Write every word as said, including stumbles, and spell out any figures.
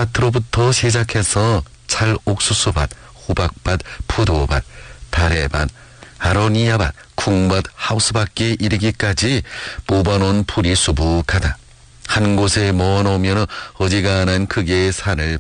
밭밭으로부터 시작해서 찰 옥수수밭, 호박밭, 포도밭, 다래밭, 아로니아밭, 쿵밭, 하우스밖에 이르기까지 뽑아놓은 풀이 수북하다. 한 곳에 모아놓으면 어지간한 크기의 산을